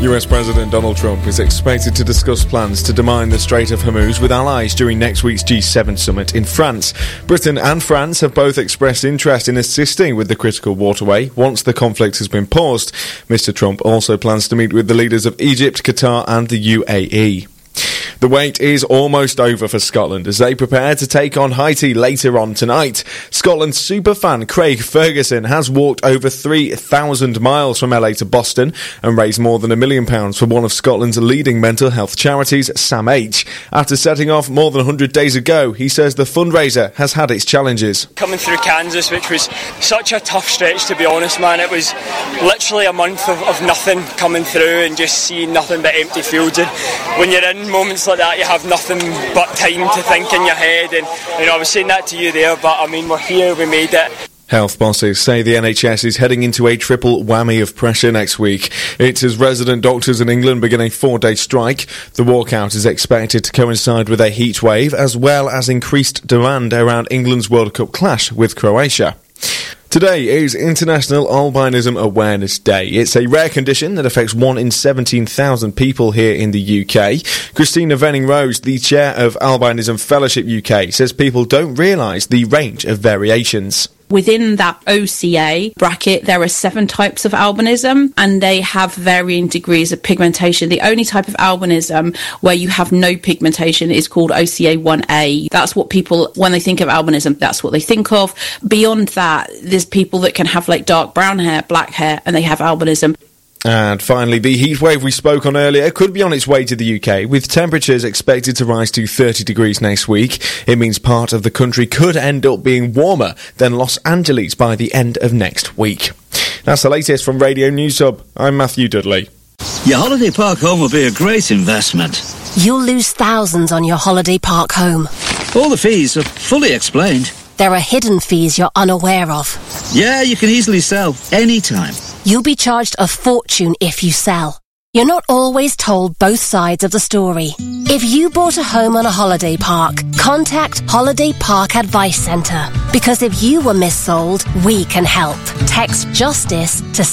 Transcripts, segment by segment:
US President Donald Trump is expected to discuss plans to demine the Strait of Hormuz with allies during next week's G7 summit in France. Britain and France have both expressed interest in assisting with the critical waterway once the conflict has been paused. Mr. Trump also plans to meet with the leaders of Egypt, Qatar and the UAE. The wait is almost over for Scotland as they prepare to take on Haiti later on tonight. Scotland superfan Craig Ferguson has walked over 3,000 miles from LA to Boston and raised more than £1 million for one of Scotland's leading mental health charities, Sam H. After setting off more than 100 days ago, he says the fundraiser has had its challenges. Coming through Kansas, which was such a tough stretch, to be honest, man. It was literally a month of nothing coming through and just seeing nothing but empty fields. And when you're in moments like that, you have nothing but time to think in your head, and I was saying that to you there, but I mean, we're here, we made it. Health bosses say the NHS is heading into a triple whammy of pressure next week. It's as resident doctors in England begin a 4-day strike. The walkout is expected to coincide with a heat wave, as well as increased demand around England's World Cup clash with Croatia. Today is International Albinism Awareness Day. It's a rare condition that affects 1 in 17,000 people here in the UK. Christina Venning-Rose, the chair of Albinism Fellowship UK, says people don't realise the range of variations. Within that OCA bracket, there are 7 types of albinism, and they have varying degrees of pigmentation. The only type of albinism where you have no pigmentation is called OCA 1A. That's what people, when they think of albinism, that's what they think of. Beyond that, there's people that can have like dark brown hair, black hair, and they have albinism. And finally, the heat wave we spoke on earlier could be on its way to the UK, with temperatures expected to rise to 30 degrees next week. It means part of the country could end up being warmer than Los Angeles by the end of next week. That's the latest from Radio News Hub. I'm Matthew Dudley. Your holiday park home will be a great investment. You'll lose thousands on your holiday park home. All the fees are fully explained. There are hidden fees you're unaware of. Yeah, you can easily sell anytime. You'll be charged a fortune if you sell. You're not always told both sides of the story. If you bought a home on a holiday park, contact Holiday Park Advice Centre. Because if you were missold, we can help. Text JUSTICE to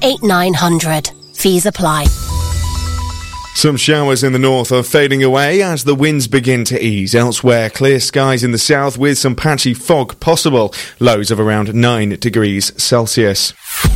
78900. Fees apply. Some showers in the north are fading away as the winds begin to ease. Elsewhere, clear skies in the south with some patchy fog possible. Lows of around 9 degrees Celsius.